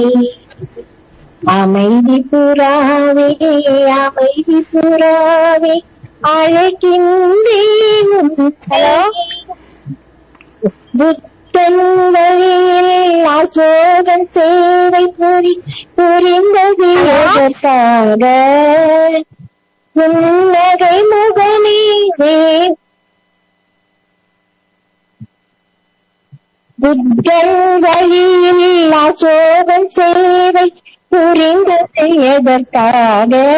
அமைதி புறாவே அமைதி புறாவே அழைக்கின்றேன் புத்தன்களில் அசோகன் சேவை புரிந்தது எதற்காக புன்னகை முகமே புத்தன் வழியில் அசோகன் சேவை புரிந்தது எதற்காக